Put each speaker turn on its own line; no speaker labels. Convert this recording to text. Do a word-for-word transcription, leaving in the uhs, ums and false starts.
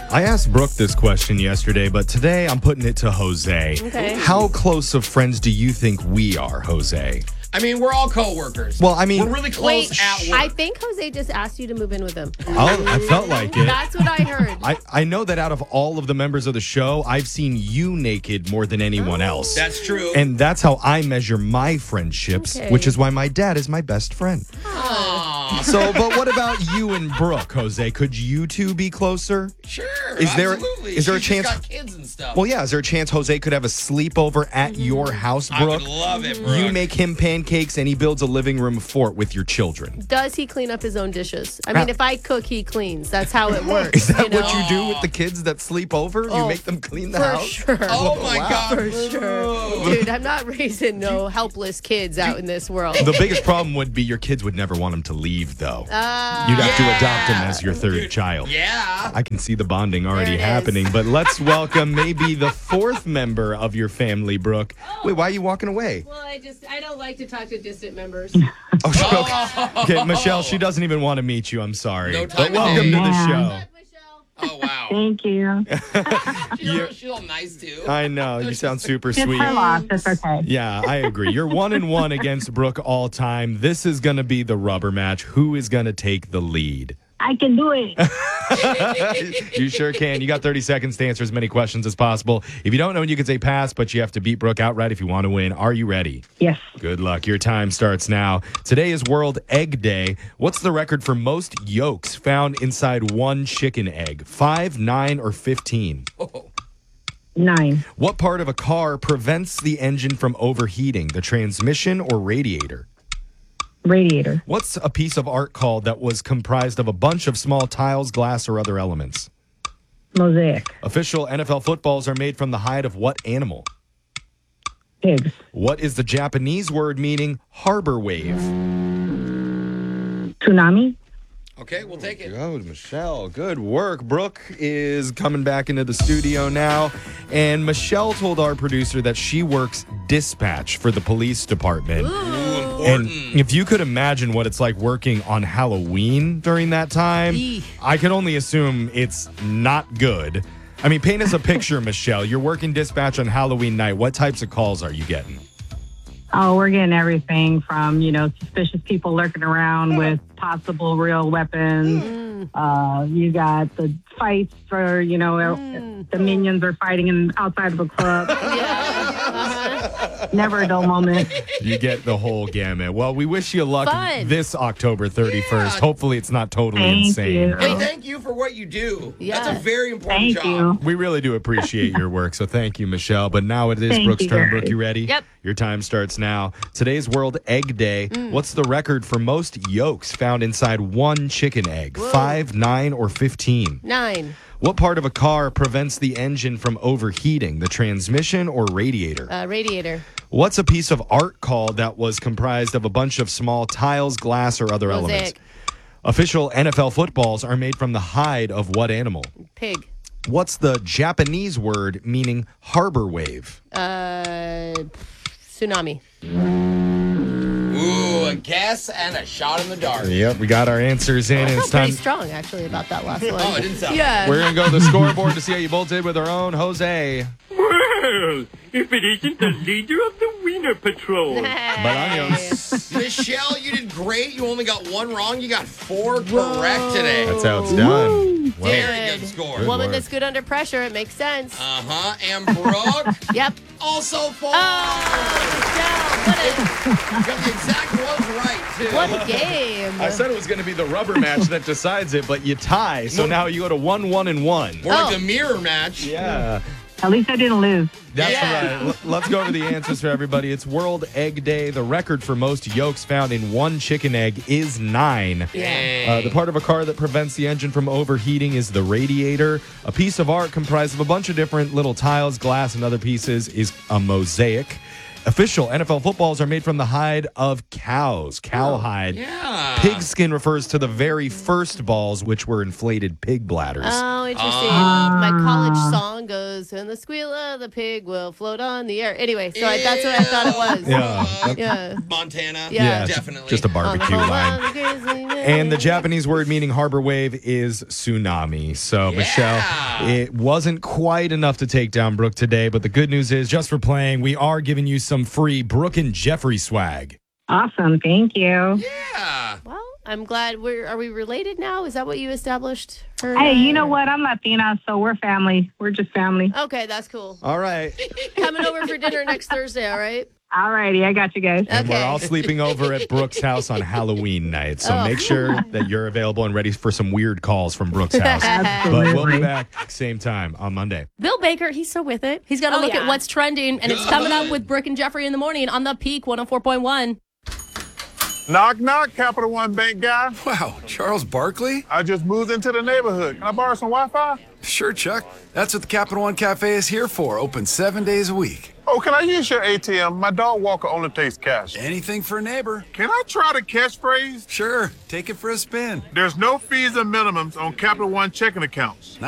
I asked Brooke this question yesterday, but today I'm putting it to Jose.
Okay.
How close of friends do you think we are, Jose?
I mean, we're all co-workers.
Well, I mean...
We're really close
Wait,
at work.
I think Jose just asked you to move in with him.
Oh, I felt like it.
That's what I heard.
I, I know that out of all of the members of the show, I've seen you naked more than anyone else.
That's true.
And that's how I measure my friendships,
Okay.
which is why my dad is my best friend.
Aw.
So, but what about you and Brooke, Jose? Could you two be closer?
Sure,
Is there-
absolutely.
is there a
She's
chance-
just got kids and stuff.
Well, yeah. Is there a chance Jose could have a sleepover at your house,
I
Brooke?
would love it, Brooke.
You make him pancakes and he builds a living room fort with your children.
Does he clean up his own dishes? I mean,
Ah.
if I cook, he cleans. That's how it works.
Is that
you know?
what you do with the kids that sleep over? You
Oh,
make them clean the
For
house?
sure.
Oh, my
Wow.
God.
For sure. Dude, I'm not raising no helpless kids out in this world.
The biggest problem would be your kids would never want him to leave, though.
Uh,
You'd have to
yeah.
adopt him as your third child.
Yeah.
I can see the bonding already
There it is.
happening, but let's welcome maybe the fourth member of your family, Brooke. Wait, why are you walking away?
well, I just, I don't like to talk to distant members.
Oh, she- okay. Okay, Michelle, she doesn't even want to meet you. I'm sorry.
No
but
time of
welcome
day.
to the
Yeah.
show.
Oh, wow.
Thank you.
She's, all, she's all nice, too.
I know. You sound super
It's
sweet.
her loss. It's okay.
Yeah, I agree. You're one and one against Brooke all time. This is going to be the rubber match. Who is going to take the lead?
I can do it.
You sure can. You got thirty seconds to answer as many questions as possible. If you don't know, you can say pass, but you have to beat Brooke outright if you want to win. Are you ready?
Yes.
Good luck. Your time starts now. Today is World Egg Day. What's the record for most yolks found inside one chicken egg? Five, nine, or fifteen?
Oh.
Nine.
What part of a car prevents the engine from overheating? The transmission or radiator?
Radiator.
What's a piece of art called that was comprised of a bunch of small tiles, glass, or other elements?
Mosaic.
Official N F L footballs are made from the hide of what animal?
Pigs.
What is the Japanese word meaning harbor wave?
Tsunami.
Okay, we'll take it.
Good, Michelle. Good work. Brooke is coming back into the studio now. And Michelle told our producer that she works dispatch for the police department. And if you could imagine what it's like working on Halloween during that time,
Eek.
I could only assume it's not good. I mean, paint us a picture, Michelle. You're working dispatch on Halloween night. What types of calls are you getting?
Oh, we're getting everything from, you know, suspicious people lurking around with possible real weapons. Uh, you got the fights for, you know, the minions are fighting in outside of a club. Never a dull moment.
You get the whole gamut. Well, we wish you luck
Fun.
this October thirty-first.
Yeah.
Hopefully it's not totally
Thank
insane.
you.
Hey, thank you for what you do.
Yeah.
That's a very important
Thank
job.
you.
We really do appreciate your work, so thank you, Michelle. But now it is
Thank
Brooke's
you,
turn.
guys.
Brooke, you ready?
Yep.
Your time starts now. Today's World Egg Day. What's the record for most yolks found inside one chicken egg? Five, nine, or fifteen?
Nine.
What part of a car prevents the engine from overheating? The transmission or radiator?
Uh, radiator.
What's a piece of art called that was comprised of a bunch of small tiles, glass, or other elements?
Mosaic.
Official N F L footballs are made from the hide of what animal?
Pig.
What's the Japanese word meaning harbor wave?
Uh, tsunami.
Ooh, a guess and a shot in the dark.
Yep, we got our answers in.
I
and
felt
it's
pretty
time.
strong, actually, about that last one.
Oh, it didn't sound
Yeah.
We're going to go to the scoreboard to see how you both did with our own Jose.
Well, if it isn't the leader of the Wiener Patrol.
Bolaños.
Michelle, you did great. You only got one wrong. You got four correct today.
That's how it's done. Well,
Very good score.
Good
Woman
work.
that's good under pressure. It makes sense.
Uh-huh. And Brooke,
Yep.
also four.
Oh, Michelle,
You got the exact ones right, too.
what a, what a game.
I said it was going to be the rubber match that decides it, but you tie. So now you go to one, one, and one.
More like
Oh.
the mirror match.
Yeah.
At least I didn't lose.
That's
Yeah.
right. L- Let's go over the answers for everybody. It's World Egg Day. The record for most yolks found in one chicken egg is nine.
Yeah.
Uh, the part of a car that prevents the engine from overheating is the radiator. A piece of art comprised of a bunch of different little tiles, glass, and other pieces is a mosaic. Official N F L footballs are made from the hide of cows, cowhide.
Yeah.
Pig skin refers to the very first balls, which were inflated pig bladders.
Oh, interesting.
Ah.
My college song goes, and the squeal of the pig will float on the air. Anyway, so I, that's what I thought it was.
Yeah.
Yeah.
Montana.
Yeah.
it's
definitely.
Just a
On the
barbecue
whole
line.
line, the grizzly man.
And the Japanese word meaning harbor wave is tsunami. So,
Yeah.
Michelle, it wasn't quite enough to take down Brooke today, but the good news is, just for playing, we are giving you some free Brooke and Jeffrey swag.
Awesome. Thank you.
Yeah.
Well, I'm glad we're. Are we related now? Is that what you established? Her and
Hey,
I,
you know
or-
what? I'm Latina, so we're family. We're just family.
Okay, that's cool.
All right.
Coming over for dinner next Thursday. All right.
All righty. I got you guys.
And we're
Okay.
all sleeping over at Brooke's house on Halloween night. So
Oh.
make sure that you're available and ready for some weird calls from Brooke's house. But
Absolutely.
we'll be back same time on Monday.
Bill Baker, he's so with it. He's got to
Oh,
look
yeah.
at what's trending, and it's coming up with Brooke and Jeffrey in the morning on the Peak one oh four point one.
Knock, knock, Capital One Bank guy.
Wow, Charles Barkley?
I just moved into the neighborhood. Can I borrow some Wi-Fi?
Sure, Chuck. That's what the Capital One Cafe is here for, open seven days a week.
Oh, can I use your A T M? My dog walker only takes cash.
Anything for a neighbor.
Can I try the catchphrase?
Sure, take it for a spin.
There's no fees or minimums on Capital One checking accounts.